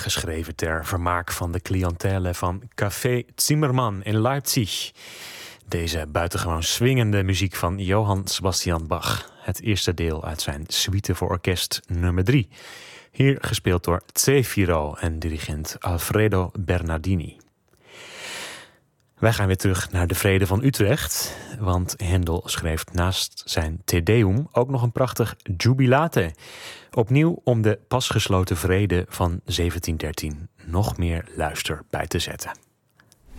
geschreven ter vermaak van de cliëntele van Café Zimmermann in Leipzig. Deze buitengewoon swingende muziek van Johann Sebastian Bach. Het eerste deel uit zijn suite voor orkest nummer 3. Hier gespeeld door Zefiro en dirigent Alfredo Bernardini. Wij gaan weer terug naar de Vrede van Utrecht, want Händel schreef naast zijn Te Deum ook nog een prachtig Jubilate. Opnieuw om de pas gesloten vrede van 1713 nog meer luister bij te zetten.